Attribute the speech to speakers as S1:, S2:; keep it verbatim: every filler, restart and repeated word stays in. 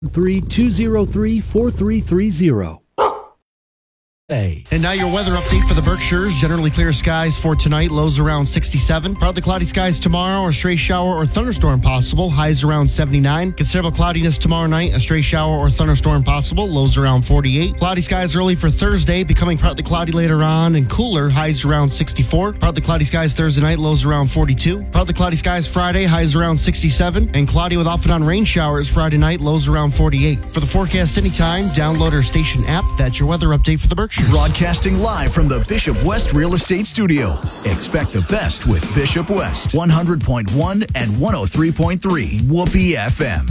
S1: three two zero three four three three zero.
S2: And now your weather update for the Berkshires. Generally clear skies for tonight. Lows around sixty-seven. Partly cloudy skies tomorrow. A stray shower or thunderstorm possible. Highs around seventy-nine. Considerable cloudiness tomorrow night. A stray shower or thunderstorm possible. Lows around forty-eight. Cloudy skies early for Thursday. Becoming partly cloudy later on and cooler. Highs around sixty-four. Partly cloudy skies Thursday night. Lows around forty-two. Partly cloudy skies Friday. Highs around sixty-seven. And cloudy with off and on rain showers Friday night. Lows around forty-eight. For the forecast anytime, download our station app. That's your weather update for the Berkshires.
S3: Broadcasting live from the Bishop West Real Estate Studio. Expect the best with Bishop West. one hundred point one and one oh three point three Whoopee F M.